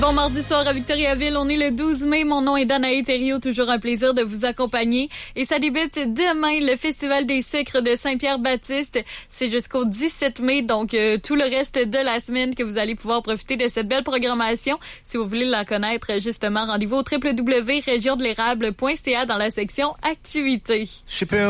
Bon mardi soir à Victoriaville, on est le 12 mai. Mon nom est Danae Thériault, toujours un plaisir de vous accompagner. Et ça débute demain, le Festival des sucres de Saint-Pierre-Baptiste. C'est jusqu'au 17 mai, donc tout le reste de la semaine que vous allez pouvoir profiter de cette belle programmation. Si vous voulez la connaître, justement, rendez-vous au www.regiondelérable.ca dans la section activités.